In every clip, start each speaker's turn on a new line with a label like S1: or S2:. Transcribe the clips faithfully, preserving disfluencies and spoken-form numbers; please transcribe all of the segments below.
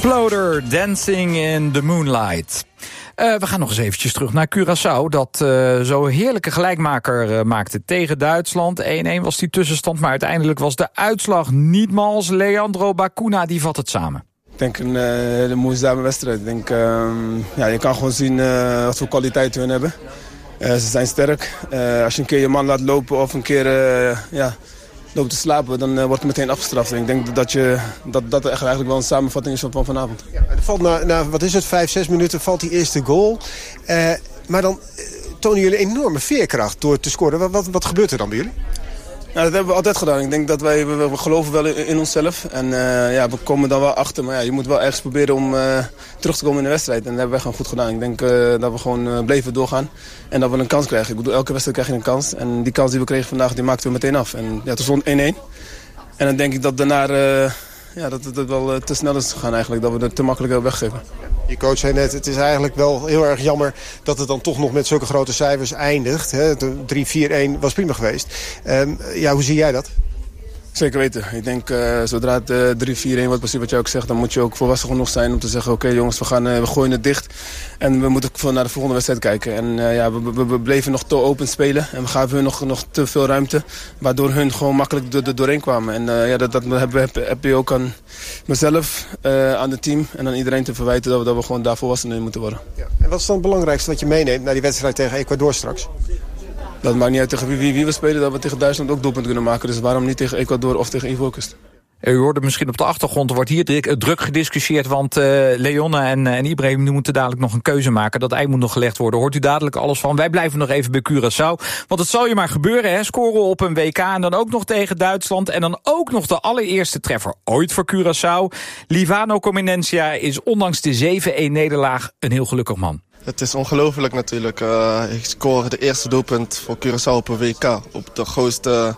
S1: Exploder, Dancing in the Moonlight. Uh, we gaan nog eens eventjes terug naar Curaçao. Dat uh, zo'n heerlijke gelijkmaker uh, maakte tegen Duitsland. één-één was die tussenstand, maar uiteindelijk was de uitslag niet mals. Leandro Bacuna, die vat het samen.
S2: Ik denk een uh, hele moeizame wedstrijd. Ik denk, uh, ja, je kan gewoon zien uh, wat voor kwaliteit hun hebben. Uh, ze zijn sterk. Uh, als je een keer je man laat lopen of een keer uh, ja, loopt te slapen, dan uh, wordt het meteen afgestraft. En ik denk dat je, dat, dat echt eigenlijk wel een samenvatting is van vanavond.
S3: Ja, er valt na, na, wat is het, vijf, zes minuten valt die eerste goal. Uh, maar dan uh, tonen jullie enorme veerkracht door te scoren. Wat, wat, wat gebeurt er dan bij jullie?
S2: Ja, dat hebben we altijd gedaan. Ik denk dat wij, we, we geloven wel in, in onszelf. En uh, ja, we komen dan wel achter. Maar ja, je moet wel ergens proberen om uh, terug te komen in de wedstrijd. En dat hebben wij gewoon goed gedaan. Ik denk uh, dat we gewoon uh, bleven doorgaan. En dat we een kans krijgen. Ik bedoel, elke wedstrijd krijg je een kans. En die kans die we kregen vandaag, die maakten we meteen af. En ja, het stond één-één. En dan denk ik dat daarna uh, ja, dat het wel uh, te snel is gegaan eigenlijk. Dat we het te makkelijk hebben weggegeven.
S3: Je coach zei net, het is eigenlijk wel heel erg jammer dat het dan toch nog met zulke grote cijfers eindigt. drie vier-één was prima geweest. Um, ja, hoe zie jij dat?
S2: Zeker weten. Ik denk, uh, zodra het uh, drie vier-één wordt, precies wat jij ook zegt, dan moet je ook volwassen genoeg zijn om te zeggen, oké okay, jongens, we, gaan, uh, we gooien het dicht. En we moeten naar de volgende wedstrijd kijken. En uh, ja, we, we, we bleven nog te open spelen. En we gaven hun nog, nog te veel ruimte. Waardoor hun gewoon makkelijk er doorheen kwamen. En uh, ja, dat, dat heb, heb, heb je ook aan mezelf, uh, aan het team en aan iedereen te verwijten dat we, dat we gewoon daar volwassen in moeten worden.
S3: Ja. En wat is dan het belangrijkste wat je meeneemt naar die wedstrijd tegen Ecuador straks?
S2: Dat maakt niet uit tegen wie, wie, wie we spelen, dat we tegen Duitsland ook doelpunten kunnen maken. Dus waarom niet tegen Ecuador of tegen Ivoorkust?
S1: U hoorde misschien op de achtergrond, er wordt hier druk, druk gediscussieerd, want uh, Leonne en, en Ibrahim moeten dadelijk nog een keuze maken. Dat ei moet nog gelegd worden. Hoort u dadelijk alles van. Wij blijven nog even bij Curaçao. Want het zal je maar gebeuren, hè? Scoren op een W K en dan ook nog tegen Duitsland. En dan ook nog de allereerste treffer ooit voor Curaçao. Livano Comenencia is ondanks de zeven-één nederlaag een heel gelukkig man.
S4: Het is ongelooflijk natuurlijk. Uh, ik scoorde de eerste doelpunt voor Curaçao op een W K. Op de grootste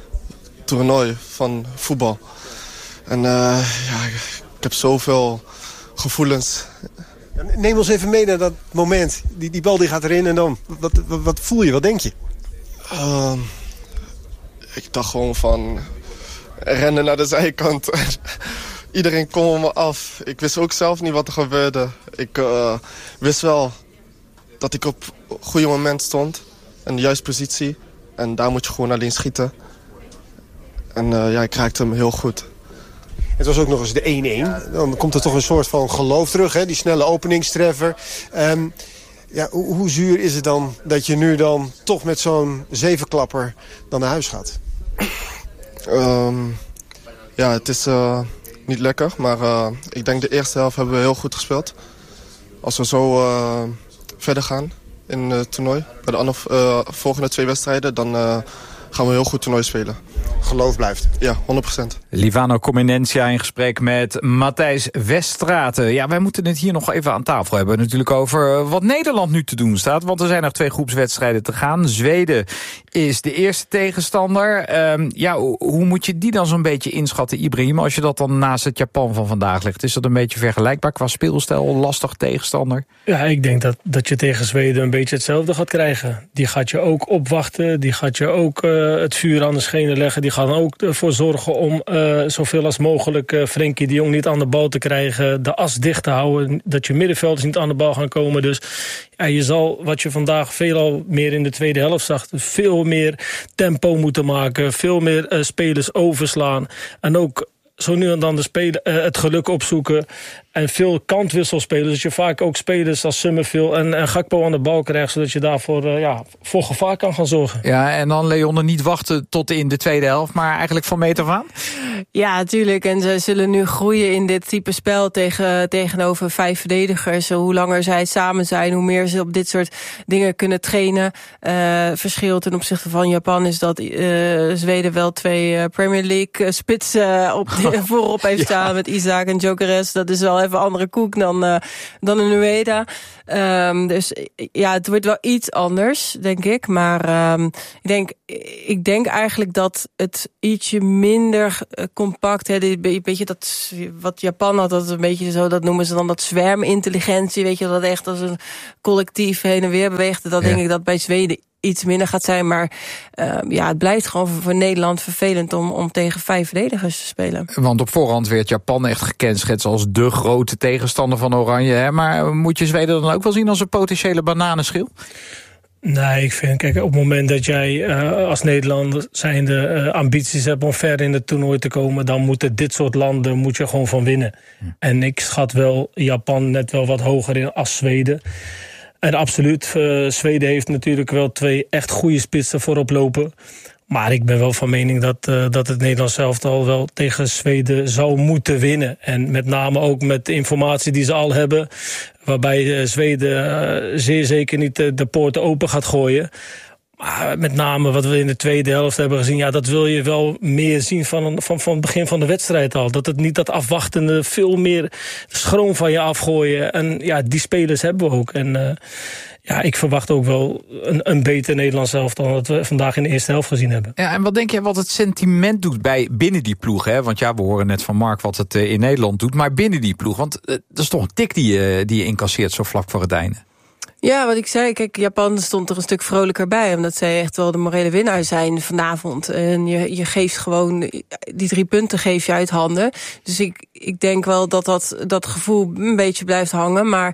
S4: toernooi van voetbal. En uh, ja, ik heb zoveel gevoelens.
S3: Neem ons even mee naar dat moment. Die, die bal die gaat erin en dan, wat, wat, wat voel je, wat denk je?
S4: Uh, ik dacht gewoon van rennen naar de zijkant. Iedereen kwam me af. Ik wist ook zelf niet wat er gebeurde. Ik uh, wist wel dat ik op een goede moment stond. In de juiste positie. En daar moet je gewoon alleen schieten. En uh, ja, ik raakte hem heel goed.
S3: Het was ook nog eens de één-één. Dan komt er toch een soort van geloof terug, hè? Die snelle openingstreffer. Um, ja, hoe, hoe zuur is het dan dat je nu dan toch met zo'n zevenklapper dan naar huis gaat?
S4: Um, ja, het is uh, niet lekker. Maar uh, ik denk de eerste helft hebben we heel goed gespeeld. Als we zo uh, verder gaan in het toernooi, bij de andere, uh, volgende twee wedstrijden, dan uh, gaan we een heel goed toernooi spelen.
S3: Geloof blijft.
S4: Ja, honderd procent.
S1: Livano Comenencia in gesprek met Matthijs Weststraten. Ja, wij moeten het hier nog even aan tafel hebben. Natuurlijk over wat Nederland nu te doen staat. Want er zijn nog twee groepswedstrijden te gaan. Zweden is de eerste tegenstander. Um, ja, hoe moet je die dan zo'n beetje inschatten, Ibrahim? Als je dat dan naast het Japan van vandaag legt. Is dat een beetje vergelijkbaar qua speelstijl? Lastig tegenstander?
S5: Ja, ik denk dat, dat je tegen Zweden een beetje hetzelfde gaat krijgen. Die gaat je ook opwachten. Die gaat je ook uh, het vuur aan de schenen leggen. Die gaan ook ervoor zorgen om uh, zoveel als mogelijk uh, Frenkie de Jong niet aan de bal te krijgen. De as dicht te houden. Dat je middenvelders niet aan de bal gaan komen. Dus ja, je zal, wat je vandaag veelal meer in de tweede helft zag, veel meer tempo moeten maken. Veel meer uh, spelers overslaan. En ook zo nu en dan de spelen, uh, het geluk opzoeken. En veel kantwissel spelen. Dus je vaak ook spelers als Summerville en, en Gakpo aan de bal krijgt. Zodat je daarvoor uh, ja, voor gevaar kan gaan zorgen.
S1: Ja, en dan Leonne niet wachten tot in de tweede helft. Maar eigenlijk van meet af aan?
S6: Ja, natuurlijk. En ze zullen nu groeien in dit type spel tegen, tegenover vijf verdedigers. Hoe langer zij samen zijn, hoe meer ze op dit soort dingen kunnen trainen. Uh, verschil ten opzichte van Japan is dat uh, Zweden wel twee uh, Premier League uh, spitsen op de, voorop heeft staan. Ja. Met Isaac en Gyökeres. Dat is wel even andere koek dan, uh, dan een Ueda. Um, dus ja, het wordt wel iets anders, denk ik. Maar um, ik, denk, ik denk eigenlijk dat het ietsje minder uh, compact, hè, een beetje dat wat Japan had, dat een beetje zo, dat noemen ze dan dat zwermintelligentie, weet je, dat echt als een collectief heen en weer beweegt. Dat ja. denk ik dat bij Zweden iets minder gaat zijn. Maar uh, ja, het blijft gewoon voor, voor Nederland vervelend om, om tegen vijf verdedigers te spelen.
S1: Want op voorhand werd Japan echt gekenschetst als de grote tegenstander van Oranje. Hè? Maar moet je Zweden dan ook wel zien als een potentiële bananenschil?
S5: Nee, ik vind, kijk, op het moment dat jij uh, als Nederlander zijnde uh, ambities hebt om ver in het toernooi te komen, dan moeten dit soort landen moet je gewoon van winnen. Hm. En ik schat wel Japan net wel wat hoger in als Zweden. En absoluut, uh, Zweden heeft natuurlijk wel twee echt goede spitsen voorop lopen. Maar ik ben wel van mening dat, uh, dat het Nederlands elftal wel tegen Zweden zou moeten winnen. En met name ook met de informatie die ze al hebben, waarbij uh, Zweden uh, zeer zeker niet uh, de poorten open gaat gooien. Maar met name wat we in de tweede helft hebben gezien, ja, dat wil je wel meer zien van, van, van het begin van de wedstrijd al. Dat het niet dat afwachtende, veel meer schroom van je afgooien. En ja, die spelers hebben we ook. En uh, ja, ik verwacht ook wel een, een beter Nederlands elftal dan dat we vandaag in de eerste helft gezien hebben.
S1: Ja, en wat denk je wat het sentiment doet bij binnen die ploeg? Hè? Want ja, we horen net van Mark wat het uh, in Nederland doet. Maar binnen die ploeg, want uh, dat is toch een tik die, uh, die je incasseert zo vlak voor het einde.
S6: Ja, wat ik zei, kijk, Japan stond er een stuk vrolijker bij, omdat zij echt wel de morele winnaar zijn vanavond. En je, je geeft gewoon, die drie punten geef je uit handen. Dus ik, ik denk wel dat dat, dat gevoel een beetje blijft hangen, maar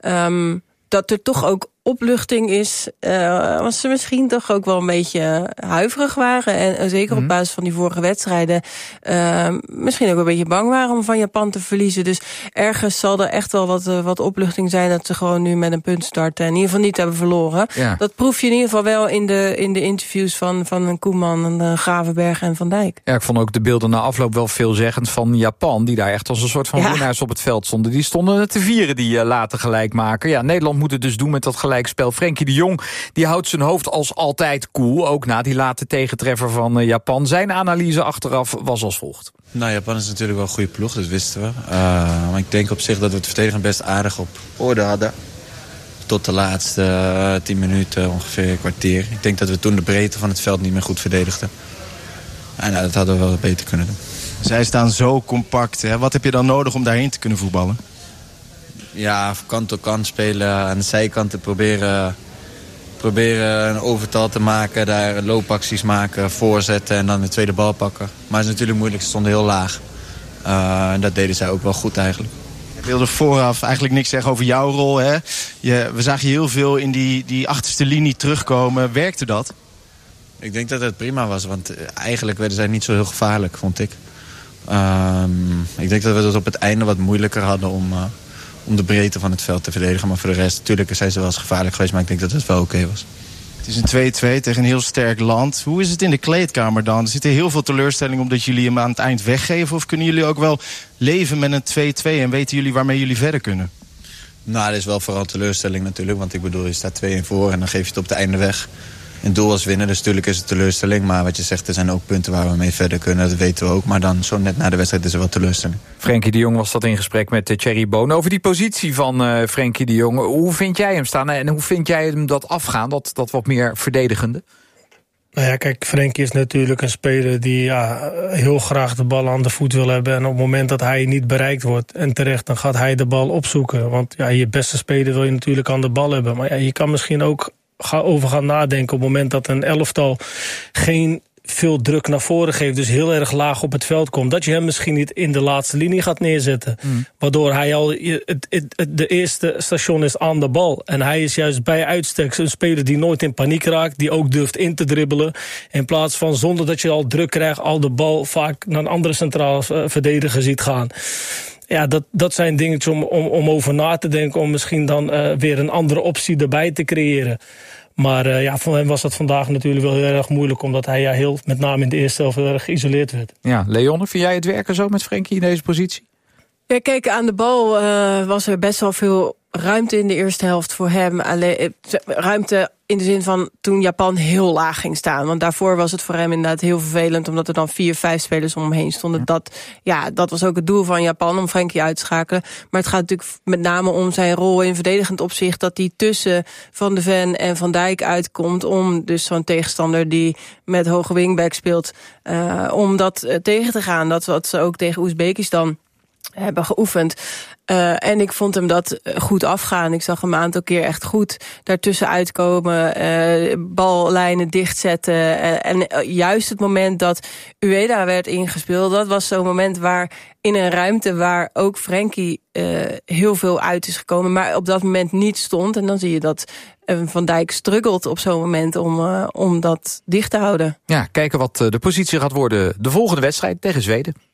S6: um, dat er toch ook opluchting is, uh, was ze misschien toch ook wel een beetje huiverig waren. En uh, zeker op basis van die vorige wedstrijden uh, misschien ook een beetje bang waren om van Japan te verliezen. Dus ergens zal er echt wel wat, uh, wat opluchting zijn dat ze gewoon nu met een punt starten en in ieder geval niet hebben verloren. Ja. Dat proef je in ieder geval wel in de, in de interviews van, van Koeman en uh, Gravenberg en Van Dijk.
S1: Ja, ik vond ook de beelden na afloop wel veelzeggend van Japan, die daar echt als een soort van ja. winnaars op het veld stonden. Die stonden te vieren, die uh, laten gelijk maken. Ja, Nederland moet het dus doen met dat gelijkspel. Frenkie de Jong die houdt zijn hoofd als altijd koel, ook na die late tegentreffer van uh, Japan. Zijn analyse achteraf was als volgt.
S7: Nou, Japan is natuurlijk wel een goede ploeg, dat wisten we. Uh, maar ik denk op zich dat we het verdedigen best aardig op orde hadden. Tot de laatste uh, tien minuten, ongeveer een kwartier. Ik denk dat we toen de breedte van het veld niet meer goed verdedigden. En nou, dat hadden we wel beter kunnen doen.
S8: Zij staan zo compact. Hè? Wat heb je dan nodig om daarheen te kunnen voetballen?
S7: Ja, kant tot kant spelen, aan de zijkanten proberen, proberen een overtal te maken, daar loopacties maken, voorzetten en dan de tweede bal pakken. Maar het is natuurlijk moeilijk, ze stonden heel laag. Uh, en dat deden zij ook wel goed eigenlijk.
S8: Ik wilde vooraf eigenlijk niks zeggen over jouw rol. Hè? Je, we zagen je heel veel in die, die achterste linie terugkomen. Werkte dat?
S7: Ik denk dat het prima was, want eigenlijk werden zij niet zo heel gevaarlijk, vond ik. Uh, ik denk dat we het op het einde wat moeilijker hadden om... Uh, om de breedte van het veld te verdedigen. Maar voor de rest, natuurlijk zijn ze wel eens gevaarlijk geweest, maar ik denk dat het wel oké okay was.
S8: Het is een twee-twee tegen een heel sterk land. Hoe is het in de kleedkamer dan? Er zit heel veel teleurstelling omdat jullie hem aan het eind weggeven. Of kunnen jullie ook wel leven met een twee-twee en weten jullie waarmee jullie verder kunnen?
S7: Nou, dat is wel vooral teleurstelling natuurlijk. Want ik bedoel, je staat twee-een voor en dan geef je het op het einde weg. En doel was winnen, dus natuurlijk is het teleurstelling. Maar wat je zegt, er zijn ook punten waar we mee verder kunnen. Dat weten we ook. Maar dan zo net na de wedstrijd is er wel teleurstelling.
S1: Frenkie de Jong was dat in gesprek met uh, Thierry Boon. Over die positie van uh, Frenkie de Jong. Hoe vind jij hem staan en hoe vind jij hem dat afgaan? Dat, dat wat meer verdedigende?
S5: Nou ja, kijk, Frenkie is natuurlijk een speler die ja, heel graag de bal aan de voet wil hebben. En op het moment dat hij niet bereikt wordt en terecht, dan gaat hij de bal opzoeken. Want ja, je beste speler wil je natuurlijk aan de bal hebben. Maar ja, je kan misschien ook over gaan nadenken op het moment dat een elftal geen veel druk naar voren geeft, dus heel erg laag op het veld komt, dat je hem misschien niet in de laatste linie gaat neerzetten. Mm. Waardoor hij al het, het, het, de eerste station is aan de bal. En hij is juist bij uitstek een speler die nooit in paniek raakt, die ook durft in te dribbelen. In plaats van zonder dat je al druk krijgt, al de bal vaak naar een andere centraal verdediger ziet gaan. Ja, dat, dat zijn dingetjes om, om, om over na te denken, om misschien dan uh, weer een andere optie erbij te creëren. Maar uh, ja, voor hem was dat vandaag natuurlijk wel heel erg moeilijk, omdat hij ja, heel, met name in de eerste helft heel erg geïsoleerd werd.
S1: Ja, Leonne, vind jij het werken zo met Frenkie in deze positie?
S6: Ja, kijk, aan de bal uh, was er best wel veel ruimte in de eerste helft voor hem. Alleen, ruimte in de zin van toen Japan heel laag ging staan. Want daarvoor was het voor hem inderdaad heel vervelend, omdat er dan vier, vijf spelers om hem heen stonden. Dat, ja, dat was ook het doel van Japan, om Frenkie uit te schakelen. Maar het gaat natuurlijk met name om zijn rol in verdedigend opzicht, dat hij tussen Van de Ven en Van Dijk uitkomt, om dus zo'n tegenstander die met hoge wingback speelt, uh, om dat uh, tegen te gaan. Dat wat ze ook tegen Oezbekistan hebben geoefend. Uh, en ik vond hem dat goed afgaan. Ik zag hem een aantal keer echt goed daartussen uitkomen. Uh, ballijnen dichtzetten. Uh, en uh, juist het moment dat Ueda werd ingespeeld, dat was zo'n moment waar in een ruimte waar ook Frenkie uh, heel veel uit is gekomen, maar op dat moment niet stond. En dan zie je dat uh, Van Dijk struggelt op zo'n moment om, uh, om dat dicht te houden.
S1: Ja, kijken wat uh, de positie gaat worden de volgende wedstrijd tegen Zweden.